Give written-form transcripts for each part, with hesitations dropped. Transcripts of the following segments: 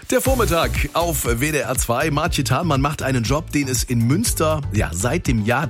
Der Vormittag auf WDR 2. Martje Thalmann macht einen Job, den es in Münster seit dem Jahr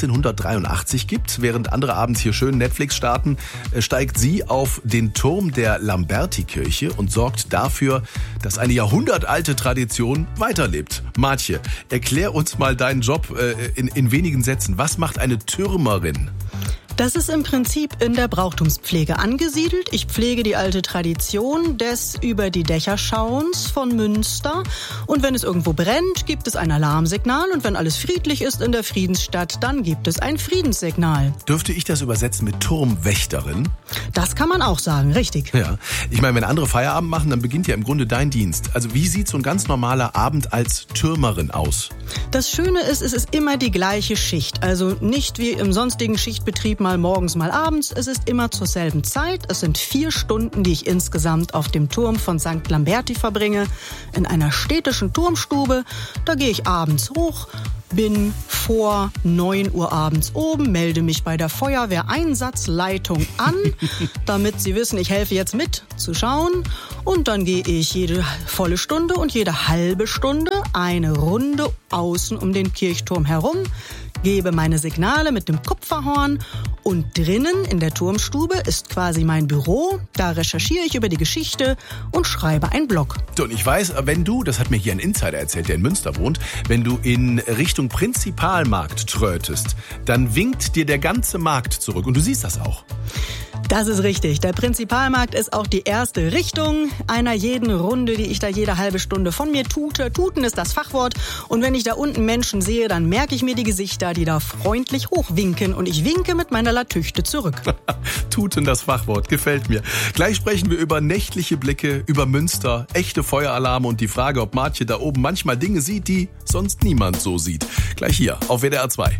1383 gibt. Während andere abends hier schön Netflix starten, steigt sie auf den Turm der Lamberti-Kirche und sorgt dafür, dass eine jahrhundertalte Tradition weiterlebt. Martje, erklär uns mal deinen Job in wenigen Sätzen. Was macht eine Türmerin? Das ist im Prinzip in der Brauchtumspflege angesiedelt. Ich pflege die alte Tradition des über die Dächer Schauens von Münster. Und wenn es irgendwo brennt, gibt es ein Alarmsignal. Und wenn alles friedlich ist in der Friedensstadt, dann gibt es ein Friedenssignal. Dürfte ich das übersetzen mit Turmwächterin? Das kann man auch sagen, richtig. Ja, ich meine, wenn andere Feierabend machen, dann beginnt ja im Grunde dein Dienst. Also wie sieht so ein ganz normaler Abend als Türmerin aus? Das Schöne ist, es ist immer die gleiche Schicht. Also nicht wie im sonstigen Schichtbetrieb mal morgens, mal abends. Es ist immer zur selben Zeit. Es sind 4 Stunden, die ich insgesamt auf dem Turm von St. Lamberti verbringe. In einer städtischen Turmstube. Da gehe ich abends hoch, bin vor 9 Uhr abends oben, melde mich bei der Feuerwehreinsatzleitung an, damit sie wissen, ich helfe jetzt mit zu schauen. Und dann gehe ich jede volle Stunde und jede halbe Stunde eine Runde außen um den Kirchturm herum, gebe meine Signale mit dem Kupferhorn und drinnen in der Turmstube ist quasi mein Büro. Da recherchiere ich über die Geschichte und schreibe einen Blog. Und ich weiß, wenn du, das hat mir hier ein Insider erzählt, der in Münster wohnt, wenn du in Richtung Prinzipalmarkt trötest, dann winkt dir der ganze Markt zurück und du siehst das auch. Das ist richtig. Der Prinzipalmarkt ist auch die erste Richtung einer jeden Runde, die ich da jede halbe Stunde von mir tute. Tuten ist das Fachwort. Und wenn ich da unten Menschen sehe, dann merke ich mir die Gesichter, die da freundlich hochwinken. Und ich winke mit meiner Latüchte zurück. Tuten, das Fachwort, gefällt mir. Gleich sprechen wir über nächtliche Blicke, über Münster, echte Feueralarme und die Frage, ob Martje da oben manchmal Dinge sieht, die sonst niemand so sieht. Gleich hier auf WDR 2.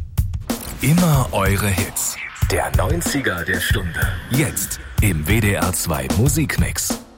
Immer eure Hits. Der 90er der Stunde. Jetzt im WDR 2 Musikmix.